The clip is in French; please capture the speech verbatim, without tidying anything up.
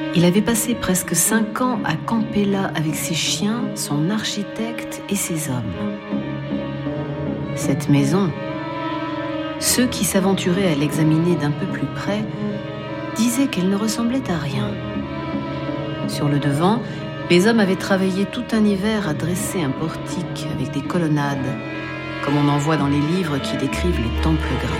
Il avait passé presque cinq ans à camper là avec ses chiens, son architecte et ses hommes. Cette maison, ceux qui s'aventuraient à l'examiner d'un peu plus près disaient qu'elle ne ressemblait à rien. Sur le devant, les hommes avaient travaillé tout un hiver à dresser un portique avec des colonnades, comme on en voit dans les livres qui décrivent les temples grecs.